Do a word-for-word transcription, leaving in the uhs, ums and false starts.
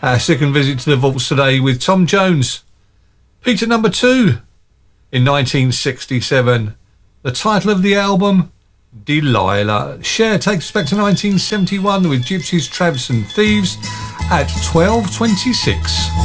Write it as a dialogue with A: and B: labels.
A: Our second visit to the vaults today with Tom Jones. Peaked at number two in nineteen sixty-seven. The title of the album, Delilah. Cher takes us back to nineteen seventy-one with Gypsies, Tramps and Thieves at twelve twenty-six.